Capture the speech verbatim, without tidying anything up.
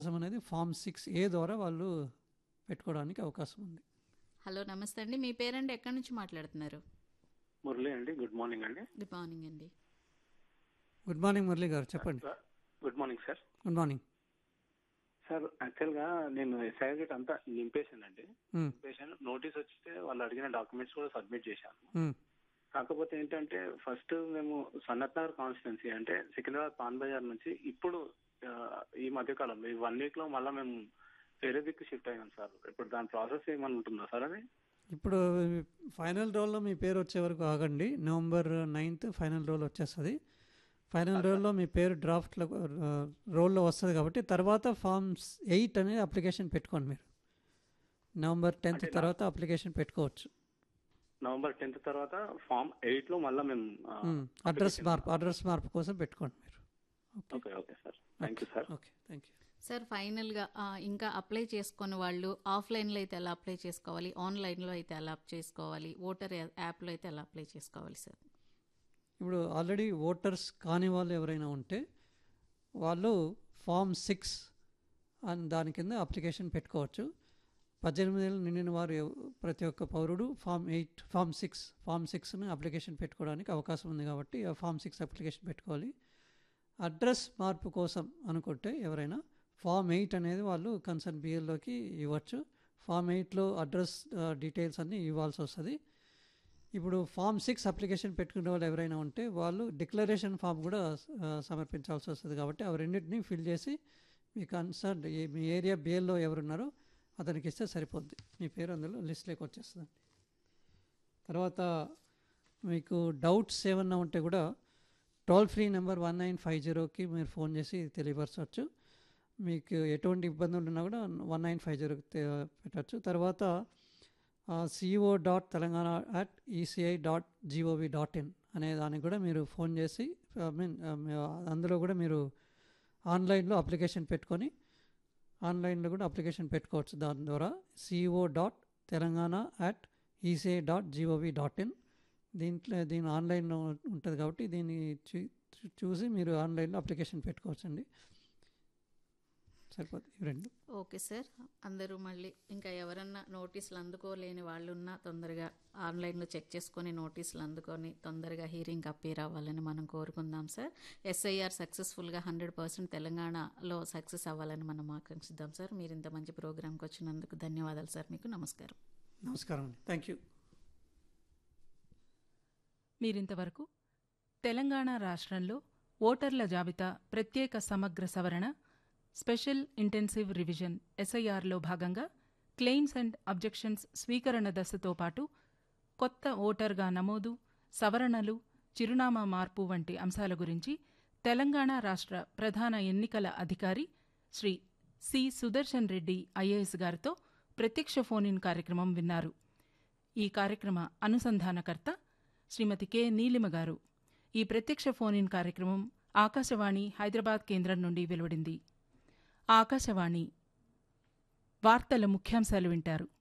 అవకాశం అనేది form six ఏ ద్వారా వాళ్ళు పెట్టుకోవడానికి అవకాశం ఉంది. హలో నమస్తే అండి, మీ పేరండి, ఎక్కడి నుంచి మాట్లాడుతున్నారు? మురళి అండి. గుడ్ మార్నింగ్ అండి. గుడ్ మార్నింగ్ అండి. గుడ్ మార్నింగ్ మురళి గారు, చెప్పండి. Good morning sir. Good morning sir యాక్చువల్గా నేను ఎస్ఐగేట్ అంతా నింపేసానండి. మ్మ్. నింపేసాను. నోటీస్ వచ్చితే వాళ్ళు అడిగిన డాక్యుమెంట్స్ కూడా సబ్మిట్ చేశాను. మ్మ్. కాకపోతే ఏంటంటే ఫస్ట్ మేము సనత్ నగర్ కాన్స్టిట్యున్సీ అంటే సికింద్రాబాద్ పాన్ బజార్ నుంచి ఇప్పుడు ఆ, ఈ మధ్యకాలంలో ఈ వన్ వీక్ లో మళ్ళీ మేము వేరే దిక్కు షిఫ్ట్ అయ్యాం సార్. ఇప్పుడు దాని ప్రాసెస్ ఏమన్నా ఉంటుందా సార్? అది ఇప్పుడు ఫైనల్ రోల్లో మీ పేరు వచ్చే వరకు ఆగండి. నవంబర్ నైన్త్ ఫైనల్ రోల్ వచ్చేస్తుంది. ఫైనల్ రోల్లో మీ పేరు డ్రాఫ్ట్లో రోల్లో వస్తుంది కాబట్టి తర్వాత ఫామ్స్ ఎయిట్ అనేది అప్లికేషన్ పెట్టుకోండి. మీరు నవంబర్ టెన్త్ అంటే తర్వాత అప్లికేషన్ పెట్టుకోవచ్చు. నవంబర్ టెన్త్ తర్వాత ఫామ్ ఎయిట్ లో మళ్ళీ మేము ఆ, అడ్రస్ application- మార్పు అడ్రస్ మార్పు కోసం పెట్టుకోండి మీరు. Okay okay okay sir. Thank you sir. Okay thank you. Sir ఫైనల్గా ఆ, ఇంకా అప్లై చేసుకుని వాళ్ళు ఆఫ్లైన్లో అయితే ఎలా అప్లై చేసుకోవాలి, ఆన్లైన్లో అయితే ఎలా అప్లై చేసుకోవాలి, ఓటర్ యాప్లో అయితే ఎలా అప్లై చేసుకోవాలి సార్? ఇప్పుడు ఆల్రెడీ ఓటర్స్ కాని వాళ్ళు ఎవరైనా ఉంటే వాళ్ళు ఫామ్ సిక్స్ అని దాని కింద అప్లికేషన్ పెట్టుకోవచ్చు. పద్దెనిమిది ఏళ్ళు నిండిన వారు ఎవ- ప్రతి ఒక్క పౌరుడు form eight form six form సిక్స్ని application పెట్టుకోవడానికి అవకాశం ఉంది కాబట్టి ఆ ఫామ్ సిక్స్ అప్లికేషన్ పెట్టుకోవాలి. అడ్రస్ మార్పు కోసం అనుకుంటే ఎవరైనా ఫామ్ ఎయిట్ అనేది వాళ్ళు కన్సర్న్ బిఎల్లోకి ఇవ్వచ్చు. ఫామ్ ఎయిట్లో అడ్రస్ డీటెయిల్స్ అన్నీ ఇవ్వాల్సి వస్తుంది. ఇప్పుడు ఫామ్ సిక్స్ అప్లికేషన్ పెట్టుకునే వాళ్ళు ఎవరైనా ఉంటే వాళ్ళు డిక్లరేషన్ ఫామ్ కూడా ఆ, సమర్పించాల్సి వస్తుంది. కాబట్టి అవి రెండింటిని ఫిల్ చేసి మీ కన్సర్న్ మీ ఏరియా బిఎల్లో ఎవరున్నారో అతనికి ఇస్తే సరిపోద్ది. మీ పేరు అందులో లిస్ట్లోకి వచ్చేస్తుంది. తర్వాత మీకు డౌట్స్ ఏమన్నా ఉంటే కూడా toll free number one nine five జీరోకి మీరు ఫోన్ చేసి తెలియపరచవచ్చు. మీకు ఎటువంటి ఇబ్బందులు ఉన్నా కూడా వన్ నైన్ ఫైవ్ జీరోకి పెట్టచ్చు. తర్వాత CEO dot Telangana at ECI dot GOV dot in అనే దానికి కూడా మీరు ఫోన్ చేసి ఐ మీన్ అందులో కూడా మీరు ఆన్లైన్లో అప్లికేషన్ పెట్టుకొని ఆన్లైన్లో కూడా అప్లికేషన్ పెట్టుకోవచ్చు. దాని ద్వారా CEO dot Telangana at ECI dot GOV dot in దీంట్లో దీని ఆన్లైన్లో ఉంటుంది కాబట్టి దీన్ని చూ- చూ- చూసి మీరు ఆన్లైన్లో అప్లికేషన్ పెట్టుకోవచ్చు అండి. సరిపోతుంది ఇవి రెండు. ఓకే సార్, అందరూ మళ్ళీ ఇంకా ఎవరన్నా నోటీసులు అందుకోలేని వాళ్ళు ఉన్నా తొందరగా ఆన్లైన్లో చెక్ చేసుకొని నోటీసులు అందుకొని తొందరగా హీరింగ్ అప్పీర్ అవ్వాలని మనం కోరుకుందాం సార్. ఎస్ఐఆర్ సక్సెస్ఫుల్గా హండ్రెడ్ పర్సెంట్ తెలంగాణలో సక్సెస్ అవ్వాలని మనం ఆకాంక్షిద్దాం సార్. మీరు ఇంత మంచి ప్రోగ్రామ్కి వచ్చినందుకు ధన్యవాదాలు సార్. మీకు నమస్కారం. నమస్కారం అండి. Thank you. మీరింతవరకు తెలంగాణ రాష్ట్రంలో ఓటర్ల జాబితా ప్రత్యేక సమగ్ర సవరణ స్పెషల్ ఇంటెన్సివ్ రివిజన్ ఎస్ఐఆర్లో భాగంగా క్లెయిమ్స్ అండ్ అబ్జెక్షన్స్ స్వీకరణ దశతో పాటు కొత్త ఓటర్గా నమోదు, సవరణలు, చిరునామా మార్పు వంటి అంశాల గురించి తెలంగాణ రాష్ట్ర ప్రధాన ఎన్నికల అధికారి శ్రీ సి సుదర్శన్ రెడ్డి ఐఏఎస్ గారితో ప్రత్యక్ష ఫోన్ ఇన్ కార్యక్రమం విన్నారు. ఈ కార్యక్రమ అనుసంధానకర్త శ్రీమతి కె నీలిమ గారు. ఈ ప్రత్యక్ష ఫోన్ ఇన్ కార్యక్రమం ఆకాశవాణి హైదరాబాద్ కేంద్రం నుండి వెలువడింది. ఆకాశవాణి వార్తల ముఖ్యాంశాలు వింటారు.